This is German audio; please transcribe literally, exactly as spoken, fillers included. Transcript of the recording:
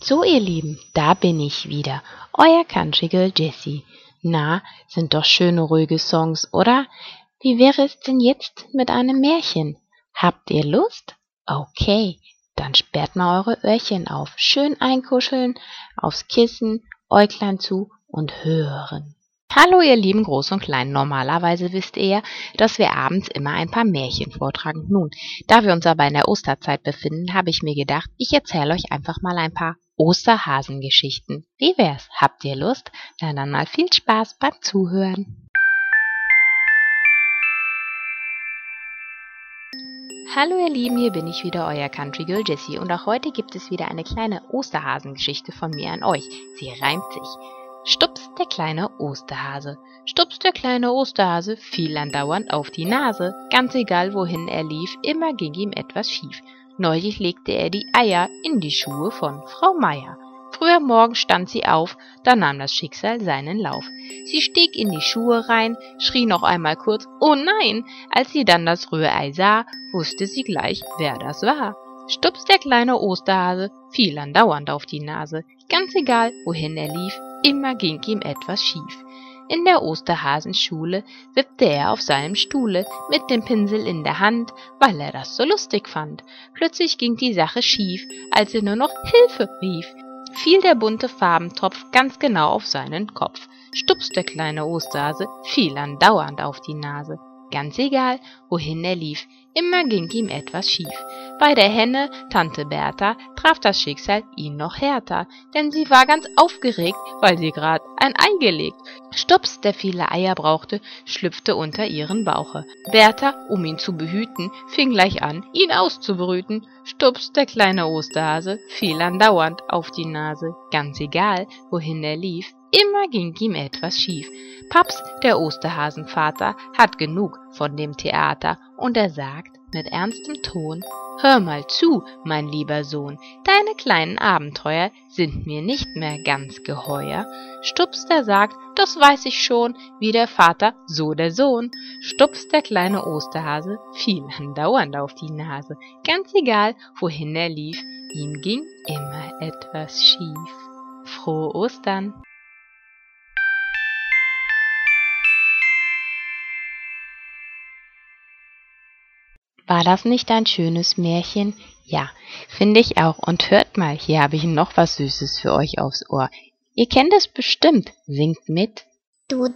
So, ihr Lieben, da bin ich wieder, euer Country Girl Jessie. Na, sind doch schöne, ruhige Songs, oder? Wie wäre es denn jetzt mit einem Märchen? Habt ihr Lust? Okay, dann sperrt mal eure Öhrchen auf, schön einkuscheln, aufs Kissen, Äuglein zu und hören. Hallo ihr lieben Groß und Klein, normalerweise wisst ihr ja, dass wir abends immer ein paar Märchen vortragen. Nun, da wir uns aber in der Osterzeit befinden, habe ich mir gedacht, ich erzähle euch einfach mal ein paar Osterhasengeschichten. Wie wär's? Habt ihr Lust? Na dann mal viel Spaß beim Zuhören. Hallo ihr Lieben, hier bin ich wieder, euer Country Girl Jessie, und auch heute gibt es wieder eine kleine Osterhasengeschichte von mir an euch. Sie reimt sich. Stups, der kleine Osterhase. Stups, der kleine Osterhase fiel andauernd auf die Nase. Ganz egal, wohin er lief, immer ging ihm etwas schief. Neulich legte er die Eier in die Schuhe von Frau Meier. Früh am Morgen stand sie auf, da nahm das Schicksal seinen Lauf. Sie stieg in die Schuhe rein, schrie noch einmal kurz, oh nein! Als sie dann das Rührei sah, wusste sie gleich, wer das war. Stups, der kleine Osterhase fiel andauernd auf die Nase. Ganz egal, wohin er lief, immer ging ihm etwas schief. In der Osterhasenschule wippte er auf seinem Stuhle mit dem Pinsel in der Hand, weil er das so lustig fand. Plötzlich ging die Sache schief, als er nur noch Hilfe rief. Fiel der bunte Farbentopf ganz genau auf seinen Kopf. Stups, der kleine Osterhase fiel andauernd auf die Nase. Ganz egal, wohin er lief, immer ging ihm etwas schief. Bei der Henne, Tante Bertha, traf das Schicksal ihn noch härter, denn sie war ganz aufgeregt, weil sie grad ein Ei gelegt. Stups, der viele Eier brauchte, schlüpfte unter ihren Bauche. Bertha, um ihn zu behüten, fing gleich an, ihn auszubrüten. Stups, der kleine Osterhase, fiel andauernd auf die Nase. Ganz egal, wohin er lief, immer ging ihm etwas schief. Paps, der Osterhasenvater, hat genug von dem Theater, und er sagt mit ernstem Ton: Hör mal zu, mein lieber Sohn, deine kleinen Abenteuer sind mir nicht mehr ganz geheuer. Stups, der sagt, das weiß ich schon, wie der Vater, so der Sohn. Stups, der kleine Osterhase, fiel andauernd auf die Nase. Ganz egal, wohin er lief, ihm ging immer etwas schief. Frohe Ostern! War das nicht ein schönes Märchen? Ja, finde ich auch. Und hört mal, hier habe ich noch was Süßes für euch aufs Ohr. Ihr kennt es bestimmt. Singt mit. Du